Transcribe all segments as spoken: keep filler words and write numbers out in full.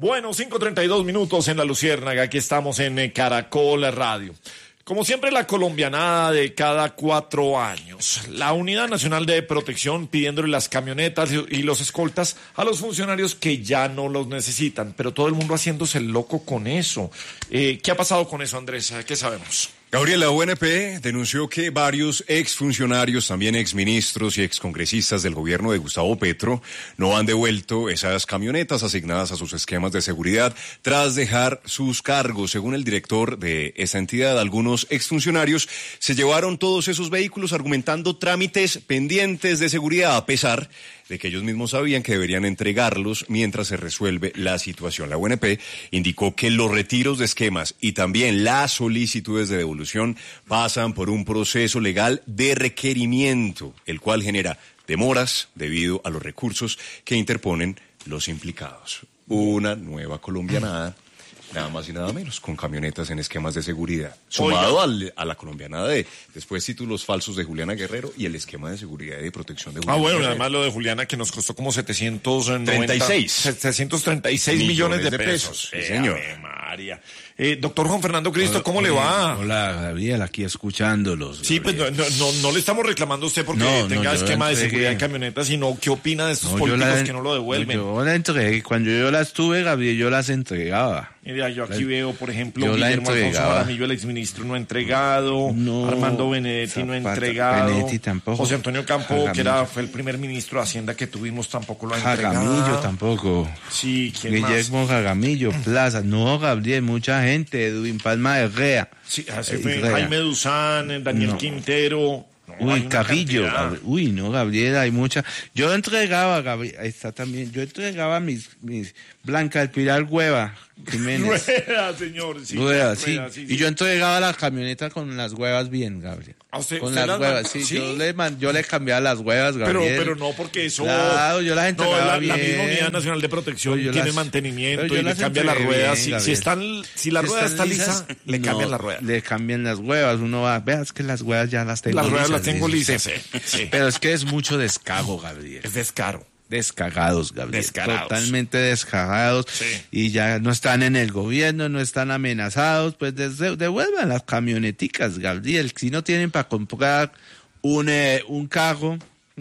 Bueno, cinco treinta y dos minutos en La Luciérnaga, aquí estamos en Caracol Radio. Como siempre, la colombianada de cada cuatro años. La Unidad Nacional de Protección pidiéndole las camionetas y los escoltas a los funcionarios que ya no los necesitan, pero todo el mundo haciéndose el loco con eso. Eh, ¿Qué ha pasado con eso, Andrés? ¿Qué sabemos? Gabriel, la U N P denunció que varios exfuncionarios, también exministros y excongresistas del gobierno de Gustavo Petro, no han devuelto esas camionetas asignadas a sus esquemas de seguridad tras dejar sus cargos. Según el director de esa entidad, algunos exfuncionarios se llevaron todos esos vehículos argumentando trámites pendientes de seguridad, a pesar de que ellos mismos sabían que deberían entregarlos mientras se resuelve la situación. La U N P indicó que los retiros de esquemas y también las solicitudes de devolución pasan por un proceso legal de requerimiento, el cual genera demoras debido a los recursos que interponen los implicados. Una nueva colombianada, nada más y nada menos, con camionetas en esquemas de seguridad. Sumado al, a la colombianada de después títulos falsos de Juliana Guerrero y el esquema de seguridad y de protección de Juliana Ah, bueno, Guerrero. además lo de Juliana que nos costó como setecientos treinta y seis, setecientos treinta y seis millones, millones de, de pesos. pesos. Sí, eh, señor. María. Eh, doctor Juan Fernando Cristo, hola, ¿cómo hola, le va? Hola, Gabriel, aquí escuchándolos. Sí, Gabriel. Pues no, no, no le estamos reclamando a usted porque no, tenga no, esquema de seguridad en camionetas, sino qué opina de estos no, políticos la, que no lo devuelven. No, yo la entregué, cuando yo las tuve, Gabriel, yo las entregaba. Mira, yo aquí la, veo, por ejemplo, Guillermo Alfonso Jaramillo, el exministro, no ha entregado, no, Armando Benedetti Zapata, no ha entregado, Benedetti tampoco, José Antonio Campo, Jaramillo, que era, fue el primer ministro de Hacienda que tuvimos, tampoco lo ha entregado. Jaramillo tampoco. Sí, ¿quién Guillermo más? Jaramillo, Plaza, no, Gabriel, mucha gente, Edwin Palma de Rea. Sí, así fue, Jaime Duzán, Daniel no. Quintero. No, uy, Carrillo, uy, no, Gabriel, hay mucha. Yo entregaba, Gabriel, ahí está también, yo entregaba mis, mis Blanca del Pilar Hueva, Jiménez. Rueda, señor, sí. Rueda, sí. Rueda, sí, sí. Y yo entregaba las camionetas con las huevas bien, Gabriel. ¿A usted, con usted las huevas, sí, ¿sí? Yo le man, yo le cambiaba las huevas, Gabriel. Pero, pero no, porque eso. Claro, yo las entregaba no, la, bien. La misma Unidad Nacional de Protección tiene las, mantenimiento y le cambia las ruedas. Bien, si, si, están, si la si rueda está lisa, le no, cambian las ruedas. Le cambian las huevas. Uno va, veas que las huevas ya las tengo lisas. Las ruedas lisas, las tengo lisas, sí, sí. Pero es que es mucho descago, Gabriel. Es descaro. Descagados, Gabriel. Descarados. Totalmente descagados. Sí. Y ya no están en el gobierno, no están amenazados. Pues des- devuelvan las camioneticas, Gabriel. Si no tienen para comprar un, eh, un carro,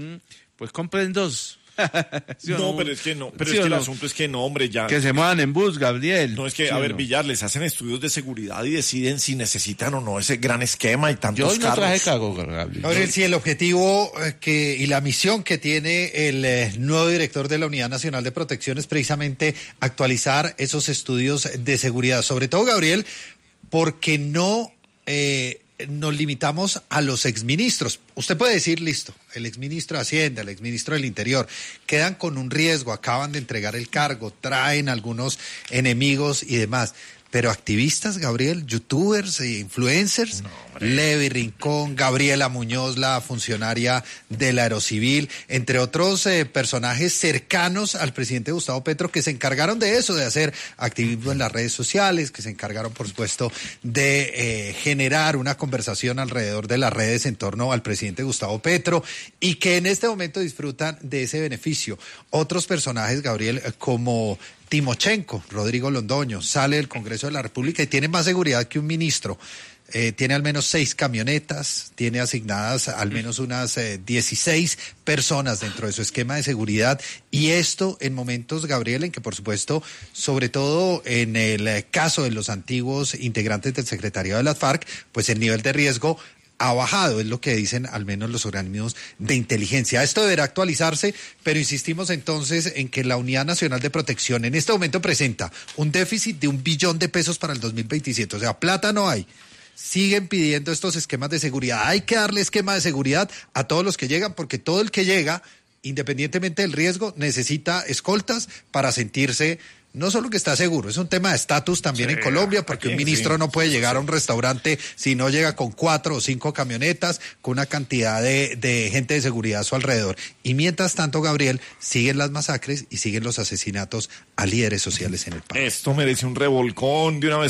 pues compren dos. ¿Sí no, no, pero es que no, pero ¿sí es que el no? asunto es que no, hombre, ya. Que se muevan en bus, Gabriel. No, es que, ¿sí a ver, no? Villar, les hacen estudios de seguridad y deciden si necesitan o no ese gran esquema y tantos Yo hoy no carros. traje cargo, Gabriel. Gabriel, sí, el objetivo eh, que y la misión que tiene el eh, nuevo director de la Unidad Nacional de Protección es precisamente actualizar esos estudios de seguridad. Sobre todo, Gabriel, porque no... Eh, nos limitamos a los exministros. Usted puede decir, listo, el exministro de Hacienda, el exministro del Interior, quedan con un riesgo, acaban de entregar el cargo, traen algunos enemigos y demás. Pero activistas, Gabriel, youtubers e influencers, no, Levi Rincón, Gabriela Muñoz, la funcionaria del Aerocivil, entre otros eh, personajes cercanos al presidente Gustavo Petro que se encargaron de eso, de hacer activismo en las redes sociales, que se encargaron, por supuesto, de eh, generar una conversación alrededor de las redes en torno al presidente Gustavo Petro y que en este momento disfrutan de ese beneficio. Otros personajes, Gabriel, como Timochenko, Rodrigo Londoño, sale del Congreso de la República y tiene más seguridad que un ministro. Eh, tiene al menos seis camionetas, tiene asignadas al menos unas eh, dieciséis personas dentro de su esquema de seguridad y esto en momentos, Gabriel, en que por supuesto, sobre todo en el eh, caso de los antiguos integrantes del secretariado de las FARC, pues el nivel de riesgo ha bajado, es lo que dicen al menos los organismos de inteligencia. Esto deberá actualizarse, pero insistimos entonces en que la Unidad Nacional de Protección en este momento presenta un déficit de un billón de pesos para el dos mil veintisiete. O sea, plata no hay. Siguen pidiendo estos esquemas de seguridad. Hay que darle esquema de seguridad a todos los que llegan, porque todo el que llega, independientemente del riesgo, necesita escoltas para sentirse... No solo que está seguro, es un tema de estatus también sí, en Colombia, porque un ministro sí, no puede llegar sí. a un restaurante si no llega con cuatro o cinco camionetas, con una cantidad de, de gente de seguridad a su alrededor. Y mientras tanto, Gabriel, siguen las masacres y siguen los asesinatos a líderes sociales en el país. Esto merece un revolcón de una vez.